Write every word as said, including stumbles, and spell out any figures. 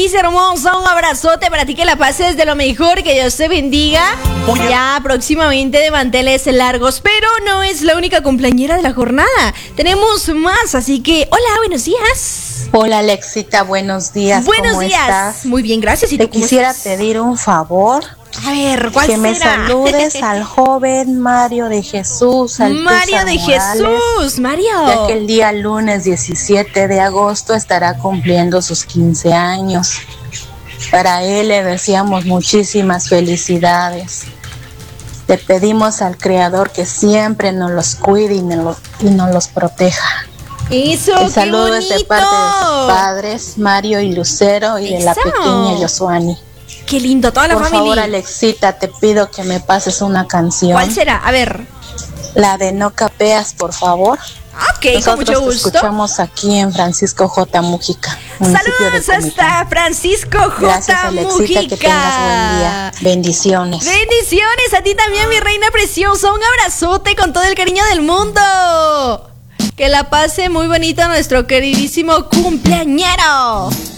Leticia hermosa, un abrazote para ti, que la pases de lo mejor, que Dios te bendiga. Ya próximamente de manteles largos, pero no es la única cumpleañera de la jornada. Tenemos más, así que hola, buenos días. Hola Alexita, buenos días. Buenos ¿Cómo días. estás? Muy bien, gracias. ¿Y Te tú cómo quisiera estás? pedir un favor. A ver, ¿cuál que será? me saludes al joven Mario de Jesús, al Mario de Jesús, Mario. Ya que el día lunes diecisiete de agosto estará cumpliendo sus quince años. Para él le deseamos muchísimas felicidades. Le pedimos al Creador que siempre nos los cuide y nos los, y nos los proteja. Eso, El saludo qué es de parte de sus bonito. padres, Mario y Lucero, y de la Eso. pequeña Yosuani. Qué lindo, toda la Por familia. favor, Alexita, te pido que me pases una canción. ¿Cuál será? A ver. La de No Capeas, por favor. Ok, Nosotros con mucho te gusto. escuchamos aquí en Francisco J. Mujica, municipio de Saludos Comitán. hasta Francisco J. Gracias, Alexita, Mujica. que tengas buen día. Bendiciones. Bendiciones a ti también, mi reina preciosa. Un abrazote con todo el cariño del mundo. Que la pase muy bonita nuestro queridísimo cumpleañero.